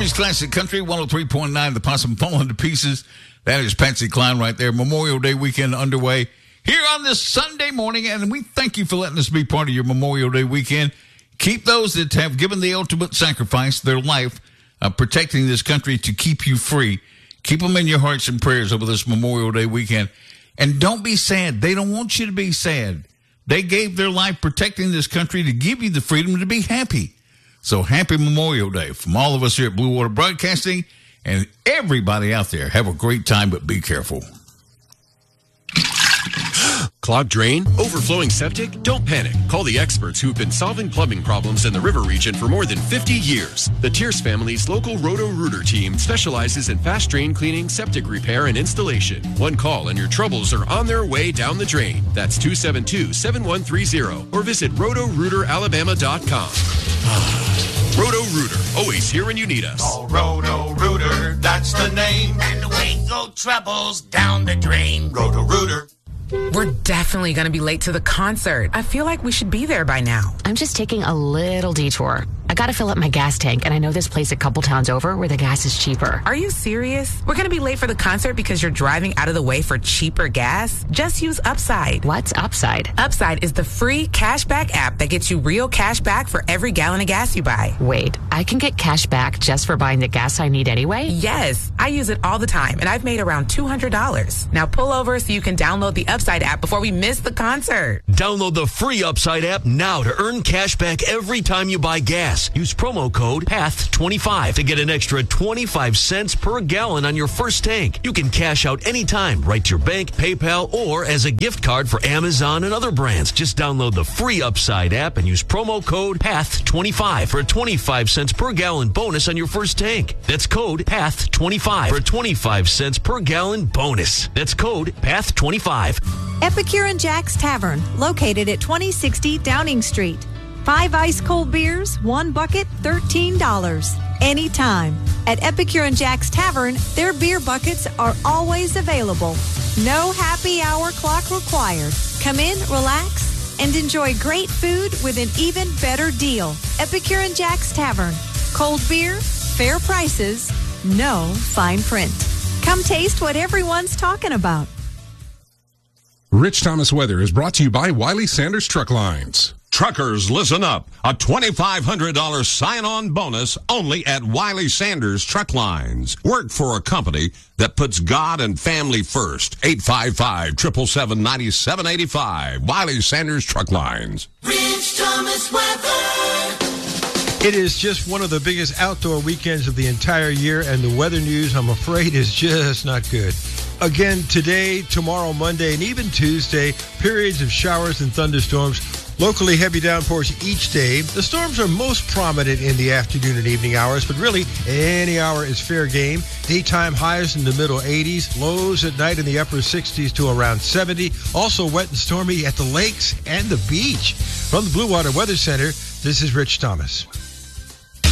Tommy's Classic Country, 103.9, the Possum falling to pieces. That is Patsy Cline right there. Memorial Day weekend underway here on this Sunday morning, and we thank you for letting us be part of your Memorial Day weekend. Keep those that have given the ultimate sacrifice, their life, protecting this country to keep you free. Keep them in your hearts and prayers over this Memorial Day weekend. And don't be sad. They don't want you to be sad. They gave their life protecting this country to give you the freedom to be happy. So happy Memorial Day from all of us here at Blue Water Broadcasting and everybody out there. Have a great time, but be careful. Clogged drain? Overflowing septic? Don't panic. Call the experts who've been solving plumbing problems in the river region for more than 50 years. The Tierce family's local Roto-Rooter team specializes in fast drain cleaning, septic repair, and installation. One call and your troubles are on their way down the drain. That's 272-7130 or visit RotoRooterAlabama.com. Roto-Rooter, always here when you need us. Oh, Roto-Rooter, that's the name. And away go troubles down the drain. Roto-Rooter. We're definitely going to be late to the concert. I feel like we should be there by now. I'm just taking a little detour. I got to fill up my gas tank, and I know this place a couple towns over where the gas is cheaper. Are you serious? We're going to be late for the concert because you're driving out of the way for cheaper gas? Just use Upside. What's Upside? Upside is the free cashback app that gets you real cash back for every gallon of gas you buy. Wait, I can get cash back just for buying the gas I need anyway? Yes, I use it all the time, and I've made around $200. Now pull over so you can download the Upside app before we miss the concert. Download the free Upside app now to earn cash back every time you buy gas. Use promo code PATH25 to get an extra 25 cents per gallon on your first tank. You can cash out anytime, right to your bank, PayPal, or as a gift card for Amazon and other brands. Just download the free Upside app and use promo code PATH25 for a 25 cents per gallon bonus on your first tank. That's code PATH25 for a 25 cents per gallon bonus. That's code PATH25. Epicure and Jack's Tavern, located at 2060 Downing Street. 5 ice-cold beers, 1 bucket, $13. Anytime. At Epicure and Jack's Tavern, their beer buckets are always available. No happy hour clock required. Come in, relax, and enjoy great food with an even better deal. Epicure and Jack's Tavern. Cold beer, fair prices, no fine print. Come taste what everyone's talking about. Rich Thomas Weather is brought to you by Wiley Sanders Truck Lines. Truckers, listen up. A $2,500 sign-on bonus only at Wiley Sanders Truck Lines. Work for a company that puts God and family first. 855-777-9785. Wiley Sanders Truck Lines. Rich Thomas weather. It is just one of the biggest outdoor weekends of the entire year, and the weather news, I'm afraid, is just not good. Again, today, tomorrow, Monday, and even Tuesday, periods of showers and thunderstorms. Locally heavy downpours each day. The storms are most prominent in the afternoon and evening hours, but really any hour is fair game. Daytime highs in the middle 80s, lows at night in the upper 60s to around 70. Also wet and stormy at the lakes and the beach. From the Blue Water Weather Center, this is Rich Thomas.